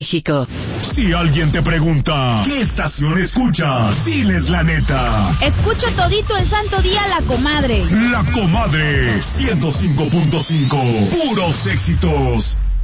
México. Si alguien te pregunta, ¿qué estación escuchas? Diles la neta. Escucho todito el santo día La Comadre. La Comadre, 105.5. Puros éxitos.